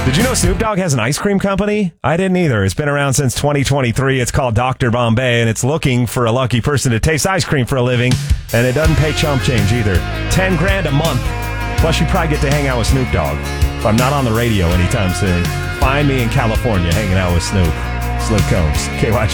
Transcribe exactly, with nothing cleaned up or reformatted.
Did you know Snoop Dogg has an ice cream company? I didn't either. It's been around since twenty twenty-three. It's called Doctor Bombay, and it's looking for a lucky person to taste ice cream for a living, and it doesn't pay chump change either. Ten grand a month. Plus, you probably get to hang out with Snoop Dogg. If I'm not on the radio anytime soon, find me in California hanging out with Snoop. Snoop Combs. K Y G.